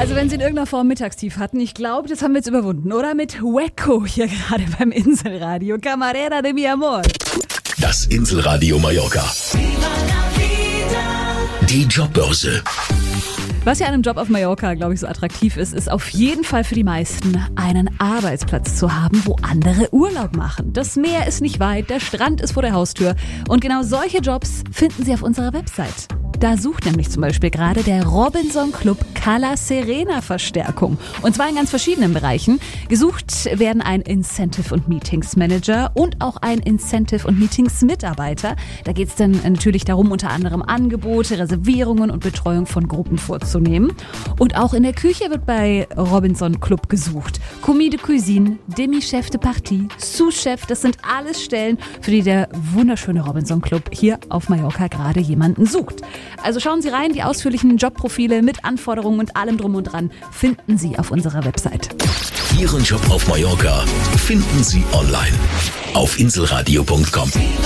Also wenn Sie in irgendeiner Form Mittagstief hatten, ich glaube, das haben wir jetzt überwunden, oder? Mit Wacko hier gerade beim Inselradio. Camarera de mi amor. Das Inselradio Mallorca. Die Jobbörse. Was ja an einem Job auf Mallorca, glaube ich, so attraktiv ist, ist auf jeden Fall für die meisten, einen Arbeitsplatz zu haben, wo andere Urlaub machen. Das Meer ist nicht weit, der Strand ist vor der Haustür. Und genau solche Jobs finden Sie auf unserer Website. Da sucht nämlich zum Beispiel gerade der Robinson Club Cala Serena Verstärkung. Und zwar in ganz verschiedenen Bereichen. Gesucht werden ein Incentive- und Meetings-Manager und auch ein Incentive- und Meetings-Mitarbeiter. Da geht es dann natürlich darum, unter anderem Angebote, Reservierungen und Betreuung von Gruppen vorzunehmen. Und auch in der Küche wird bei Robinson Club gesucht. Commis de Cuisine, Demi-Chef de Partie, Sous-Chef, das sind alles Stellen, für die der wunderschöne Robinson Club hier auf Mallorca gerade jemanden sucht. Also schauen Sie rein, die ausführlichen Jobprofile mit Anforderungen und allem drum und dran finden Sie auf unserer Website. Ihren Job auf Mallorca finden Sie online auf inselradio.com.